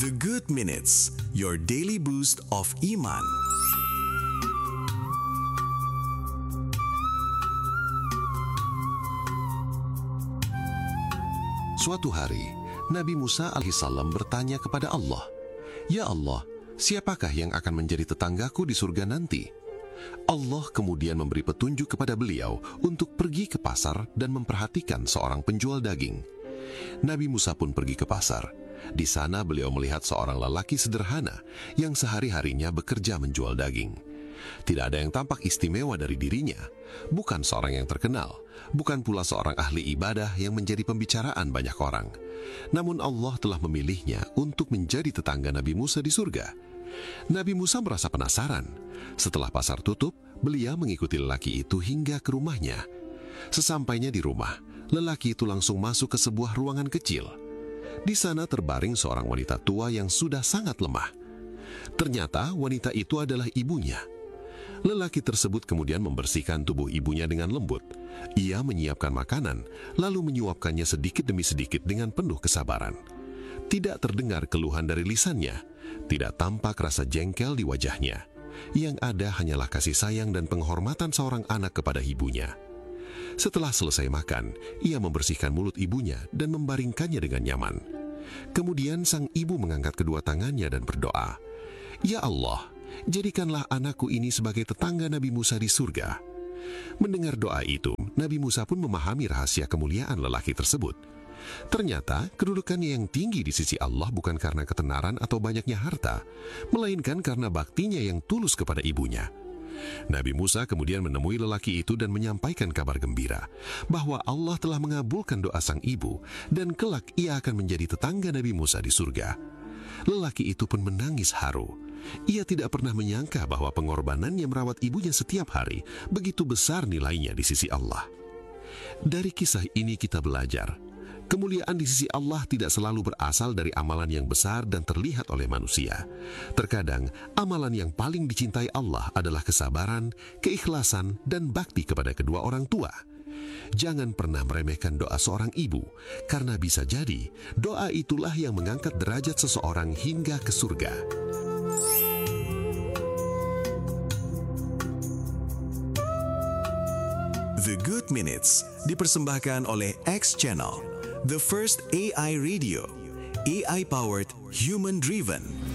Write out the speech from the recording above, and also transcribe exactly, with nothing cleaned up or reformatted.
The Good Minutes, your daily boost of iman. Suatu hari, Nabi Musa alaihissalam bertanya kepada Allah, "Ya Allah, siapakah yang akan menjadi tetanggaku di surga nanti?" Allah kemudian memberi petunjuk kepada beliau untuk pergi ke pasar dan memperhatikan seorang penjual daging. Nabi Musa pun pergi ke pasar. Di sana beliau melihat seorang lelaki sederhana yang sehari-harinya bekerja menjual daging. Tidak ada yang tampak istimewa dari dirinya, bukan seorang yang terkenal, bukan pula seorang ahli ibadah yang menjadi pembicaraan banyak orang. Namun Allah telah memilihnya untuk menjadi tetangga Nabi Musa di surga. Nabi Musa merasa penasaran. Setelah pasar tutup, beliau mengikuti lelaki itu hingga ke rumahnya. Sesampainya di rumah, lelaki itu langsung masuk ke sebuah ruangan kecil. Di sana terbaring seorang wanita tua yang sudah sangat lemah. Ternyata wanita itu adalah ibunya. Lelaki tersebut kemudian membersihkan tubuh ibunya dengan lembut. Ia menyiapkan makanan, lalu menyuapkannya sedikit demi sedikit dengan penuh kesabaran. Tidak terdengar keluhan dari lisannya, tidak tampak rasa jengkel di wajahnya. Yang ada hanyalah kasih sayang dan penghormatan seorang anak kepada ibunya. Setelah selesai makan, ia membersihkan mulut ibunya dan membaringkannya dengan nyaman. Kemudian sang ibu mengangkat kedua tangannya dan berdoa, "Ya Allah, jadikanlah anakku ini sebagai tetangga Nabi Musa di surga." Mendengar doa itu, Nabi Musa pun memahami rahasia kemuliaan lelaki tersebut. Ternyata kedudukannya yang tinggi di sisi Allah bukan karena ketenaran atau banyaknya harta, melainkan karena baktinya yang tulus kepada ibunya. Nabi Musa kemudian menemui lelaki itu dan menyampaikan kabar gembira bahwa Allah telah mengabulkan doa sang ibu dan kelak ia akan menjadi tetangga Nabi Musa di surga. Lelaki itu pun menangis haru. Ia tidak pernah menyangka bahwa pengorbanannya merawat ibunya setiap hari begitu besar nilainya di sisi Allah. Dari kisah ini kita belajar, kemuliaan di sisi Allah tidak selalu berasal dari amalan yang besar dan terlihat oleh manusia. Terkadang, amalan yang paling dicintai Allah adalah kesabaran, keikhlasan, dan bakti kepada kedua orang tua. Jangan pernah meremehkan doa seorang ibu, karena bisa jadi doa itulah yang mengangkat derajat seseorang hingga ke surga. The Good Minutes dipersembahkan oleh X Channel, the first A I radio, A I-powered, human-driven.